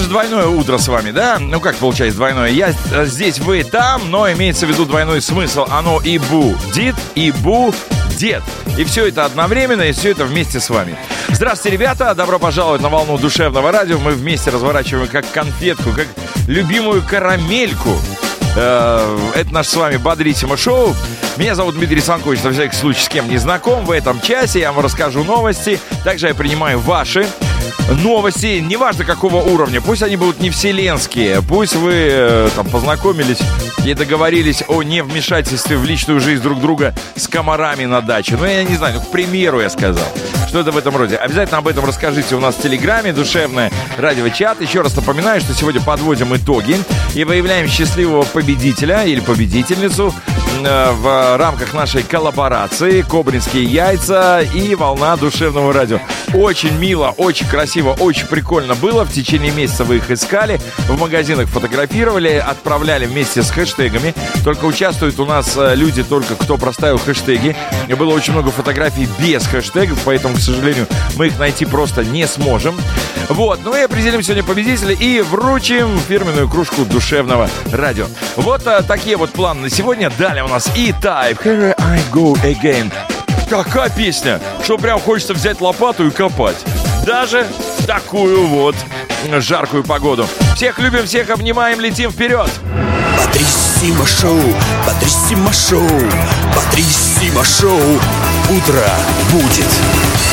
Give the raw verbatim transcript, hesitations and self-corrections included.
двойное утро с вами, да? Ну как получается двойное? Я здесь, вы там, но имеется в виду двойной смысл. Оно и будет, и будет. И все это одновременно, и все это вместе с вами. Здравствуйте, ребята, добро пожаловать на волну душевного радио. Мы вместе разворачиваем как конфетку, как любимую карамельку. Это наше с вами бодрительное шоу. Меня зовут Дмитрий Санкович, на всякий случай, с кем не знаком. В этом часе я вам расскажу новости. Также я принимаю ваши новости, неважно какого уровня. Пусть они будут не вселенские, пусть вы там познакомились и договорились о невмешательстве в личную жизнь друг друга с комарами на даче. Ну, я не знаю, ну, к примеру я сказал. Что-то в этом роде. Обязательно об этом расскажите у нас в Телеграме, душевное радиочат. Еще раз напоминаю, что сегодня подводим итоги и выявляем счастливого победителя или победительницу в рамках нашей коллаборации «Кобринские яйца» и «Волна душевного радио». Очень мило, очень красиво, очень прикольно было. В течение месяца вы их искали, в магазинах фотографировали, отправляли вместе с хэштегами. Только участвуют у нас люди, только кто проставил хэштеги. И было очень много фотографий без хэштегов, поэтому, к сожалению, мы их найти просто не сможем. Вот, ну и определим сегодня победителя и вручим фирменную кружку душевного радио. Вот а, такие вот планы на сегодня. Далее у нас E-Type, Here I Go Again. Такая песня, что прям хочется взять лопату и копать. Даже в такую вот жаркую погоду. Всех любим, всех обнимаем, летим вперед. Бодрissimo шоу, Бодрissimo шоу, Бодрissimo шоу. Утро будет.